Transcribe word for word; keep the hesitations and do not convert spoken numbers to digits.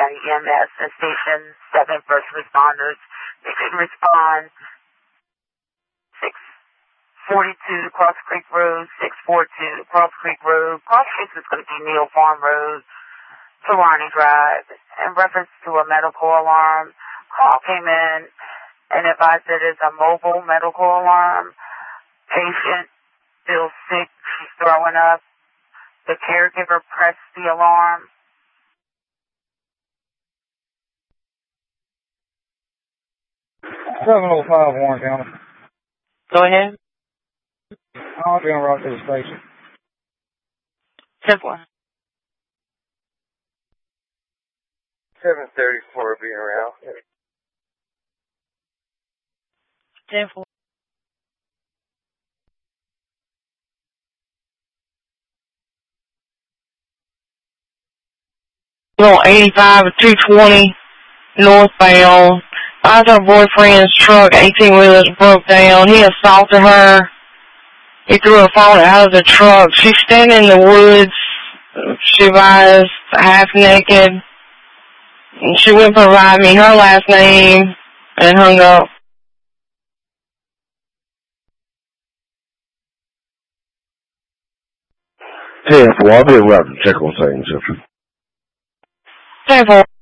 County E M S and Station seven first responders. They could respond six forty-two Cross Creek Road, six forty-two Cross Creek Road. Cross Creek is going to be Neal Farm Road, Tarani Drive. In reference to a medical alarm, call came in and advised it is a mobile medical alarm. Patient feels sick, she's throwing up. The caregiver pressed the alarm. seven oh five Warren County. Go ahead. I'll be on right to the station. Simple. seven thirty-four being around. Simple. eighty-five or two twenty northbound. Finds her boyfriend's truck, eighteen wheelers broke down. He assaulted her. He threw her phone out of the truck. She's standing in the woods. She was half naked. And she wouldn't provide me her last name and hung up. Hey, I'll be around to check on things. Simple.